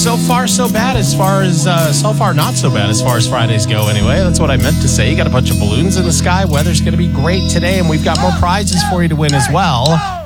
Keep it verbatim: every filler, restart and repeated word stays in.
so far so bad as far as, uh, so far not so bad as far as Fridays go anyway. That's what I meant to say. You got a bunch of balloons in the sky. Weather's going to be great today, and we've got more prizes for you to win as well.